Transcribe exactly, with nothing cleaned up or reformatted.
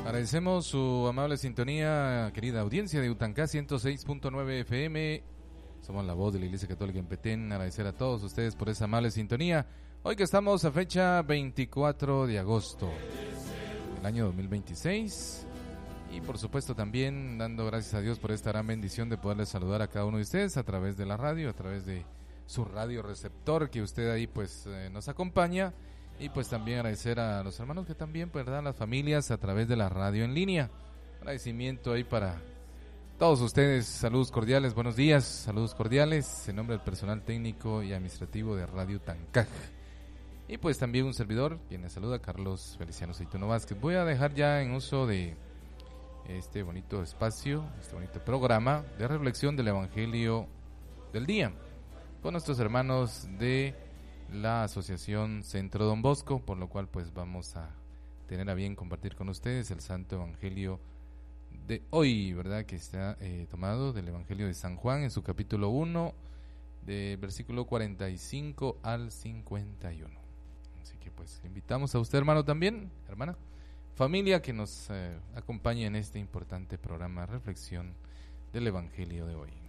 Agradecemos su amable sintonía, querida audiencia de Utancá ciento seis punto nueve F M. Somos la voz de la Iglesia Católica en Petén. Agradecer a todos ustedes por esa amable sintonía. Hoy que estamos a fecha veinticuatro de agosto del año dos mil veintiséis. Y por supuesto también dando gracias a Dios por esta gran bendición de poderles saludar a cada uno de ustedes a través de la radio, a través de su radio receptor que usted ahí pues eh, nos acompaña. Y pues también agradecer a los hermanos que también, pues, ¿verdad?, las familias a través de la radio en línea. Agradecimiento ahí para todos ustedes. Saludos cordiales, buenos días, saludos cordiales en nombre del personal técnico y administrativo de Radio Tancaj. Y pues también un servidor, quien les saluda, Carlos Feliciano Seituno Vázquez. Voy a dejar ya en uso de este bonito espacio, este bonito programa de reflexión del Evangelio del día con nuestros hermanos de la Asociación Centro Don Bosco, por lo cual pues vamos a tener a bien compartir con ustedes el Santo Evangelio de hoy, ¿verdad?, que está eh, tomado del Evangelio de San Juan en su capítulo uno, del versículo cuarenta y cinco al cincuenta y uno. Así que pues le invitamos a usted, hermano, también, hermana, familia, que nos eh, acompañe en este importante programa Reflexión del Evangelio de hoy.